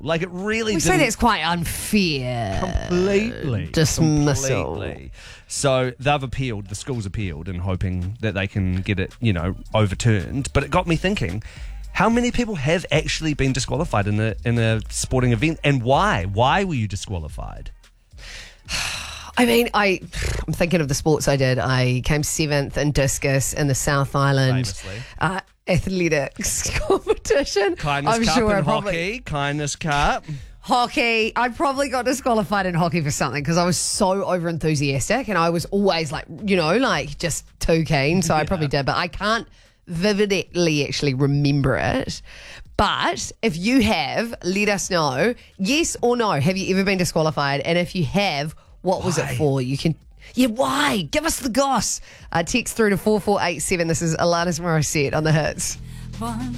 Like, it really We say that's quite unfair. completely Dismissal. completely. So they've appealed, the school's appealed, and hoping that they can get it, overturned. But it got me thinking, how many people have actually been disqualified in a sporting event, and why? Why were you disqualified? I mean, I'm thinking of the sports I did. I came 7th in discus in the South Island Famously. athletics competition. Kindness Cup and hockey. Kindness Cup. Hockey. I probably got disqualified in hockey for something because I was so over enthusiastic and I was always just too keen. So I probably did, but I can't vividly actually remember it. But if you have, let us know, yes or no. Have you ever been disqualified? And if you have, what was it for? You can, why? Give us the goss. Text through to 4487. This is Alanis Morissette on the Hits.